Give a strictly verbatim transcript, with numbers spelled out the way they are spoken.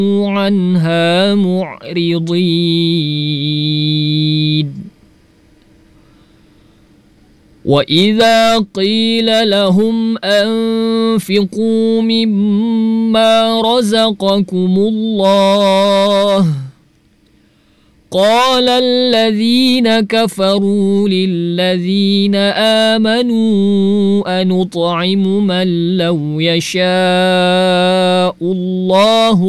عنها معرضين وإذا قيل لهم أنفقوا مما رزقكم الله قال الذين كفروا للذين آمنوا أنطعم من لو يشاء الله